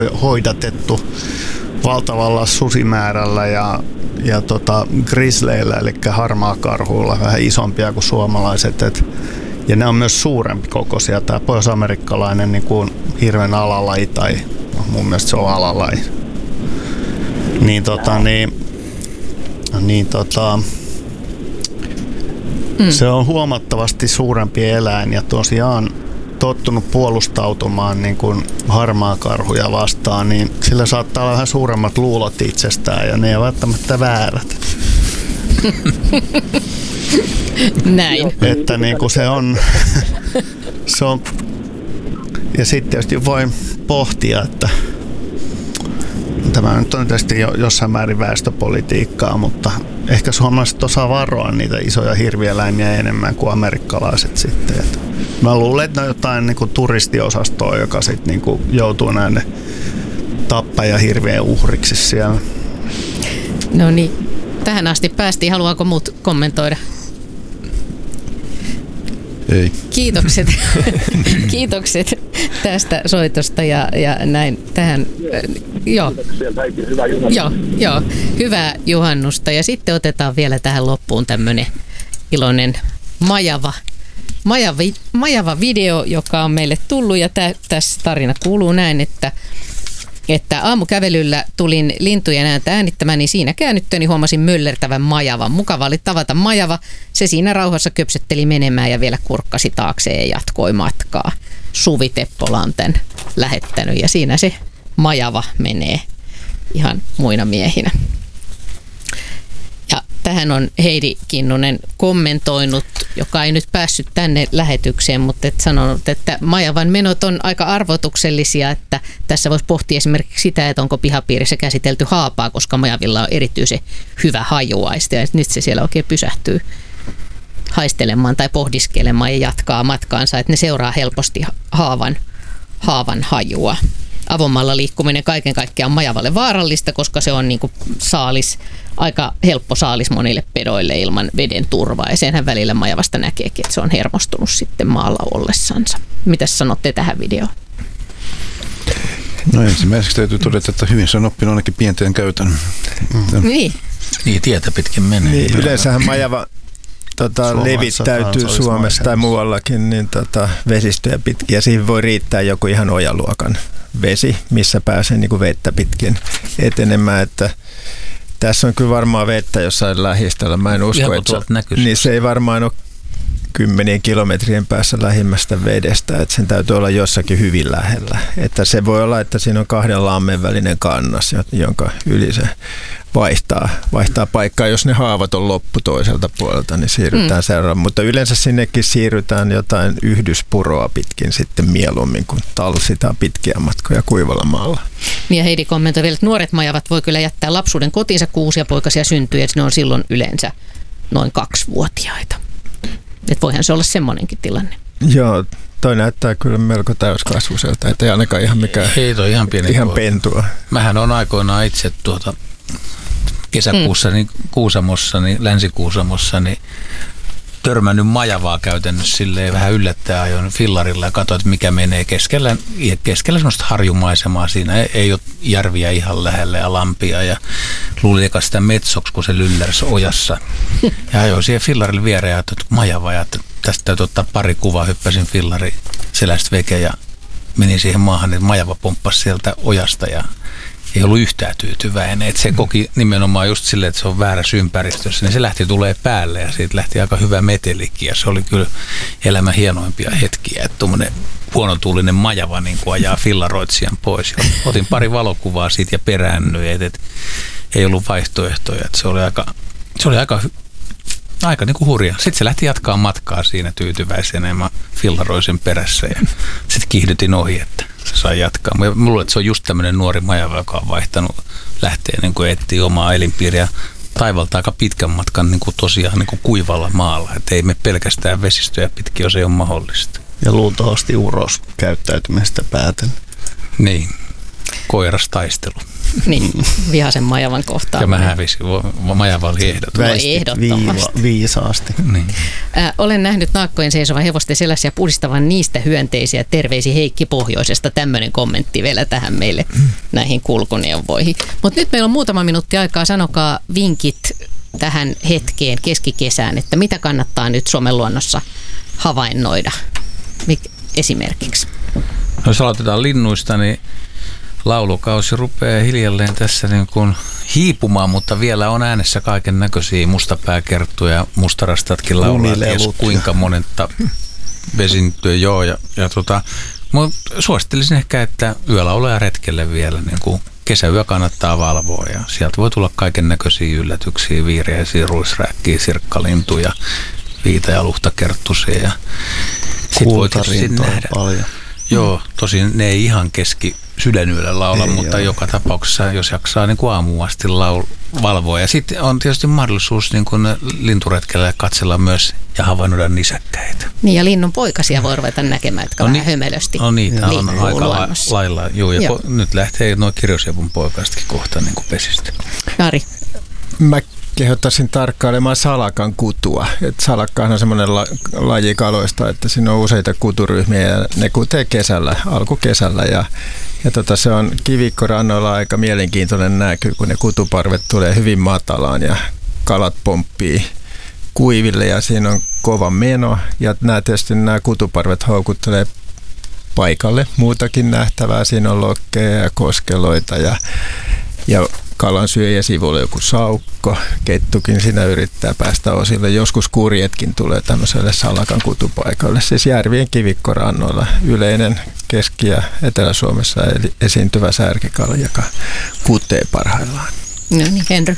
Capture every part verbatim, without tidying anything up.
hoidatettu valtavalla susimäärällä ja, ja tota grizzleillä, eli harmaakarhuilla, vähän isompia kuin suomalaiset. Et, ja ne on myös suurempi kokoisia. Tämä pohjois-amerikkalainen niin kuin hirven alalaji, tai mun mielestä se on alalaji. Niin tota, niin, niin tota, mm. se on huomattavasti suurempi eläin ja tosiaan tottunut puolustautumaan niin kuin harmaakarhuja vastaan, niin sillä saattaa olla vähän suuremmat luulot itsestään ja ne ei ole välttämättä väärät. Näin. Että niin kuin se on, se on, ja sitten tietysti voi pohtia, että tämä nyt on tietysti jo jossain määrin väestöpolitiikkaa, mutta ehkä suomalaiset osaa varoa niitä isoja hirvieläimiä enemmän kuin amerikkalaiset sitten. Että mä luulen, että ne on jotain niin kuin turistiosastoa, joka sitten niin kuin joutuu näiden tappajahirvien uhriksi siellä. No niin, tähän asti päästiin. Haluaako muut kommentoida? Ei. Kiitokset. Kiitokset tästä soitosta ja, ja näin tähän. Joo. Joo, joo. Hyvää juhannusta. Ja sitten otetaan vielä tähän loppuun tämmöinen iloinen majava, majava, majava video, joka on meille tullut. Ja tä, tässä tarina kuuluu näin, että että aamukävelyllä tulin lintujen ääntä äänittämään, niin siinä käännyttöni huomasin möllertävän majavan. Mukava oli tavata majava. Se siinä rauhassa köpsötteli menemään ja vielä kurkkasi taakse ja jatkoi matkaa. Suvi Teppola on tämän lähettänyt ja siinä se majava menee ihan muina miehinä. Ja tähän on Heidi Kinnunen kommentoinut, joka ei nyt päässyt tänne lähetykseen, mutta et sanonut, että majavan menot on aika arvotuksellisia, että tässä voisi pohtia esimerkiksi sitä, että onko pihapiirissä käsitelty haapaa, koska majavilla on erityisen hyvä hajuaiste ja nyt se siellä oikein pysähtyy haistelemaan tai pohdiskelemaan ja jatkaa matkaansa, että ne seuraa helposti haavan, haavan hajua. Avomaalla liikkuminen kaiken kaikkiaan majavalle vaarallista, koska se on niin kuin saalis, aika helppo saalis monille pedoille ilman veden turvaa. Ja senhän välillä majavasta näkeekin, että se on hermostunut sitten maalla ollessansa. Mitäs sanotte tähän videoon? No ensimmäiseksi täytyy todeta, että hyvin se on oppinut ainakin pienteen käytön. Mm. Niin. Niin, tietä pitkin menee. Niin, yleensähän majava tota, levittäytyy Suomessa tai muuallakin niin, tota, vesistöjä pitkin ja siihen voi riittää joku ihan ojaluokan vesi, missä pääsee niin kuin vettä pitkin etenemään, että tässä on kyllä varmaan vettä jossain lähistöllä. Mä en usko, että se, niin se ei varmaan ole kymmenien kilometrien päässä lähimmästä vedestä, että sen täytyy olla jossakin hyvin lähellä. Että se voi olla, että siinä on kahden lammen välinen kannas, jonka yli se vaihtaa, vaihtaa paikkaa. Jos ne haavat on loppu toiselta puolelta, niin siirrytään mm. seuraavaan. Mutta yleensä sinnekin siirrytään jotain yhdyspuroa pitkin sitten mieluummin, kun talsitaan pitkiä matkoja kuivalla maalla. Ja Heidi kommentoi vielä, että nuoret majavat voi kyllä jättää lapsuuden kotiinsa, kun uusia poikasia syntyy, että ne on silloin yleensä noin kaksivuotiaita. Että voihan se olla semmoinenkin tilanne. Joo, toi näyttää kyllä melko täyskasvuiselta, että ei ainakaan ihan mikään ei toi ihan, pieni ihan pentua. Mähän on aikoinaan itse tuota kesäkuussa mm. niin Kuusamossa, niin Länsi-Kuusamossa, niin törmännyt majavaa käytännössä silleen vähän yllättäen ajoin fillarilla ja katsoin, että mikä menee keskellä, keskellä semmoista harjumaisemaa siinä. Ei, ei ole järviä ihan lähellä ja lampia ja luulin eka sitä metsoksi, kun se lyllärsi ojassa. Ja ajoin siihen fillarille viereen ja ajattelin, että majava ja että tästä täytyy ottaa pari kuvaa, hyppäsin fillari selästä veke ja menin siihen maahan, niin majava pomppasi sieltä ojasta ja ei ollut yhtään tyytyväinen. Että se koki nimenomaan just silleen, että se on väärässä ympäristössä, niin se lähti tulee päälle ja siitä lähti aika hyvä metelikki ja se oli kyllä elämän hienoimpia hetkiä, että tuommoinen huonotuulinen majava niin kuin ajaa fillaroitsijan pois. Ja otin pari valokuvaa siitä ja peräännyin, että et, ei ollut vaihtoehtoja, että se oli aika, se oli aika, aika niin kuin hurja. Sitten se lähti jatkaa matkaa siinä tyytyväisenä ja mä fillaroin sen perässä ja sitten kiihdytin ohi, että se sai jatkaa. Mä luulen, että se on just tämmöinen nuori majava, joka on vaihtanut lähteä niin kuin etsiä omaa elinpiiriä taivalta aika pitkän matkan niin kuin tosiaan niin kuin kuivalla maalla. Että ei me pelkästään vesistöjä pitkin, jos ei ole mahdollista. Ja luultavasti uros käyttäytymisestä päätellen. Niin, koirastaistelu. Niin, vihaisen majavan kohtaan. Ja mä hävisin, majava oli ehdoton. No, ehdottomasti. Viisaasti. Niin. Äh, olen nähnyt naakkojen seisovan hevosten selässä ja pudistavan niistä hyönteisiä. Terveisi Heikki Pohjoisesta. Tämmöinen kommentti vielä tähän meille näihin kulkuneuvoihin. Mutta nyt meillä on muutama minuutti aikaa. Sanokaa vinkit tähän hetkeen keskikesään, että mitä kannattaa nyt Suomen luonnossa havainnoida Mik- esimerkiksi. No, jos aloitetaan linnuista, niin laulukausi rupeaa hiljalleen tässä niin kuin hiipumaan, mutta vielä on äänessä kaiken näköisiä mustapääkerttuja, mustarastatkin laulaa, ties kuinka monetta vesintyä, joo. Ja, ja tota, suosittelisin ehkä, että yölauluja retkelle vielä, niin kuin kesäyö kannattaa valvoa ja sieltä voi tulla kaiken näköisiä yllätyksiä, viiriäisiä, ruisräkkiä, sirkkalintuja, viita- ja luhtakerttusia ja sitten voi tietysti nähdä. Paljon. Joo, tosin ne ei ihan keski sydänyöllä laula, ei, mutta joo. Joka tapauksessa, jos jaksaa niin kuin aamuun asti laul- valvoa. Ja sitten on tietysti mahdollisuus niin kuin linturetkellä katsella myös ja havainnoida nisäkkäitä. Niin, ja linnun poikasia voi ruveta näkemään, jotka no, vähän ni- hömelösti no niitä on aika la- lailla. Joo, ja joo. Po- nyt lähtee nuo kirjosjavun poikastakin kohta niin kuin pesistä. Jari. Mä kehottaisin tarkkailemaan salakan kutua. Et salakkahan on semmoinen la- laji kaloista, että siinä on useita kuturyhmiä ja ne kutee kesällä, alkukesällä. Ja, ja tota, se on kivikkorannoilla aika mielenkiintoinen näky, kun ne kutuparvet tulee hyvin matalaan ja kalat pomppii kuiville ja siinä on kova meno. Ja nämä tietysti nämä kutuparvet houkuttelee paikalle muutakin nähtävää. Siinä on lokkeja ja koskeloita ja, ja kalan syöjä sivulla joku saukko, kettukin siinä yrittää päästä osille. Joskus kurjetkin tulee tämmöiselle salakan kutupaikalle. Siis järvien kivikkorannoilla yleinen Keski- ja Etelä-Suomessa esiintyvä särkikala, joka kutee parhaillaan. No niin, Henry.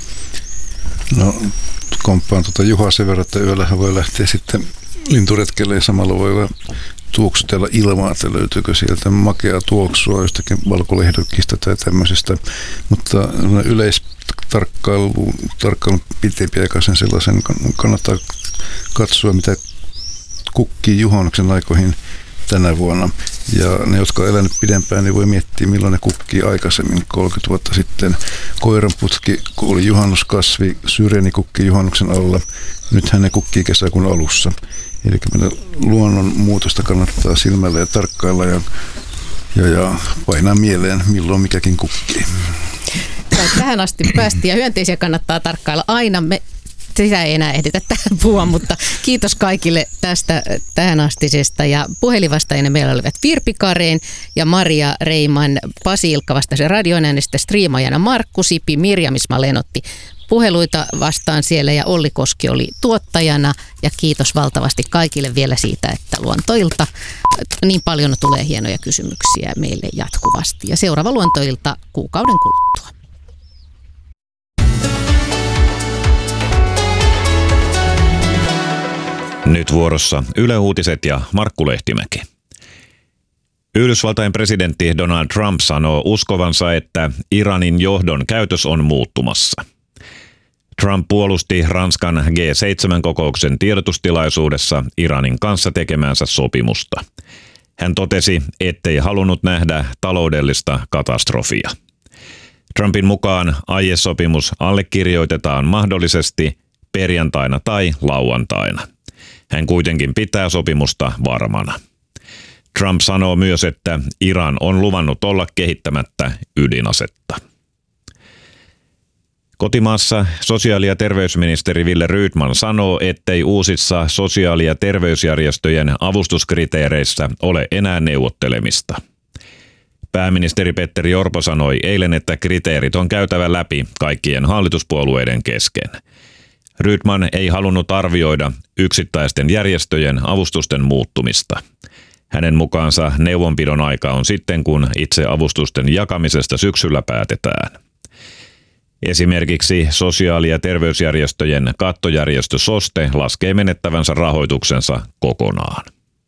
No, komppaan tuota Juhaa sen verran, että yöllähän voi lähteä sitten linturetkelle ja samalla voi tuoksutella ilmaa, että löytyykö sieltä makea tuoksua jostakin valkolehdokista tai tämmöisestä, mutta yleistarkkailun tarkkailun pitempiaikaisen sellaisen kannattaa katsoa, mitä kukkii juhannuksen aikoihin tänä vuonna. Ja ne, jotka on elänyt pidempään, niin voi miettiä, milloin ne kukkii aikaisemmin. kolmekymmentä vuotta sitten koiranputki, kun oli juhannuskasvi, syreeni kukkii juhannuksen alla. Nythän ne kukkii kesäkuun alussa. Eli meidän luonnon muutosta kannattaa silmällä ja tarkkailla ja, ja, ja painaa mieleen, milloin mikäkin kukkii. Tähän asti päästiin ja hyönteisiä kannattaa tarkkailla aina. Me sitä ei enää ehditä tähän puhua, mutta kiitos kaikille tästä tähän astisesta. Ja puhelinvastaajina meillä olivat Virpi Kareen ja Maria Reiman, Pasi Ilkka vastasi radioäänestä, striimaajana Markku Sipi, Mirjam Ismail otti puheluita vastaan siellä ja Olli Koski oli tuottajana. Ja kiitos valtavasti kaikille vielä siitä, että Luontoilta niin paljon tulee hienoja kysymyksiä meille jatkuvasti. Ja seuraava Luontoilta kuukauden kuluttua. Nyt vuorossa Yle Uutiset ja Markku Lehtimäki. Yhdysvaltain presidentti Donald Trump sanoo uskovansa, että Iranin johdon käytös on muuttumassa. Trump puolusti Ranskan G seitsemän-kokouksen tiedotustilaisuudessa Iranin kanssa tekemänsä sopimusta. Hän totesi, ettei halunnut nähdä taloudellista katastrofia. Trumpin mukaan aiesopimus allekirjoitetaan mahdollisesti perjantaina tai lauantaina. Hän kuitenkin pitää sopimusta varmana. Trump sanoo myös, että Iran on luvannut olla kehittämättä ydinasetta. Kotimaassa sosiaali- ja terveysministeri Wille Rydman sanoo, ettei uusissa sosiaali- ja terveysjärjestöjen avustuskriteereissä ole enää neuvottelemista. Pääministeri Petteri Orpo sanoi eilen, että kriteerit on käytävä läpi kaikkien hallituspuolueiden kesken. Rydman ei halunnut arvioida yksittäisten järjestöjen avustusten muuttumista. Hänen mukaansa neuvonpidon aika on sitten, kun itse avustusten jakamisesta syksyllä päätetään. Esimerkiksi sosiaali- ja terveysjärjestöjen kattojärjestö SOSTE laskee menettävänsä rahoituksensa kokonaan.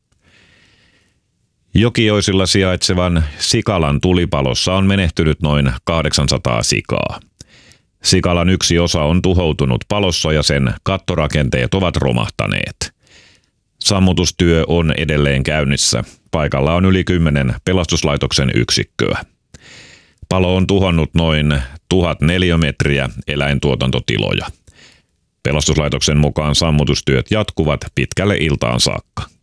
Jokioisilla sijaitsevan Sikalan tulipalossa on menehtynyt noin kahdeksansataa sikaa. Sikalan yksi osa on tuhoutunut palossa ja sen kattorakenteet ovat romahtaneet. Sammutustyö on edelleen käynnissä. Paikalla on yli kymmenen pelastuslaitoksen yksikköä. Palo on tuhannut noin tuhat neliömetriä eläintuotantotiloja. Pelastuslaitoksen mukaan sammutustyöt jatkuvat pitkälle iltaan saakka.